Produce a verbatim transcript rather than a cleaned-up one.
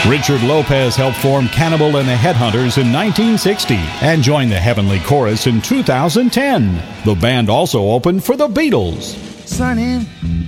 Richard Lopez helped form Cannibal and the Headhunters in nineteen sixty and joined the Heavenly Chorus in two thousand ten. The band also opened for the Beatles. Sonny,